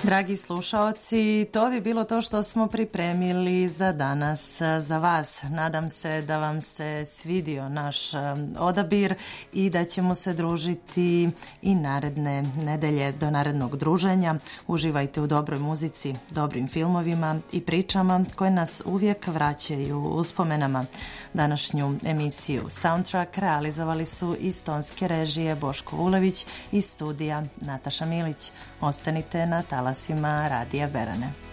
Dragi slušaoci, to bi bilo to što smo pripremili za danas za vas. Nadam se da vam se svidio naš odabir i da ćemo se družiti i naredne nedelje do narednog druženja. Uživajte u dobroj muzici, dobrim filmovima i pričama koje nas uvijek vraćaju uspomenama. Današnju emisiju Soundtrack realizovali su iz tonske režije Boško Ulević i studija Nataša Milić. Ostanite na talasima Radija Berane.